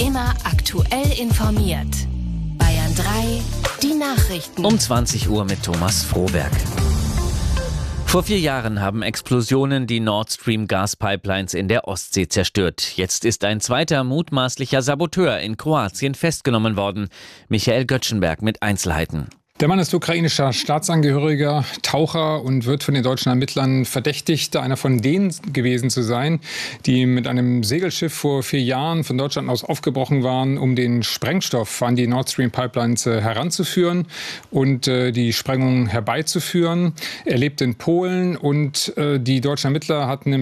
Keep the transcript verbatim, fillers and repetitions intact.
Immer aktuell informiert. Bayern drei, die Nachrichten. Um zwanzig Uhr mit Thomas Frohberg. Vor vier Jahren haben Explosionen die Nord Stream Gaspipelines in der Ostsee zerstört. Jetzt ist ein zweiter mutmaßlicher Saboteur in Kroatien festgenommen worden. Michael Göttschenberg mit Einzelheiten. Der Mann ist ukrainischer Staatsangehöriger, Taucher und wird von den deutschen Ermittlern verdächtigt, einer von denen gewesen zu sein, die mit einem Segelschiff vor vier Jahren von Deutschland aus aufgebrochen waren, um den Sprengstoff an die Nord Stream Pipelines äh, heranzuführen und äh, die Sprengung herbeizuführen. Er lebt in Polen und äh, die deutschen Ermittler hatten im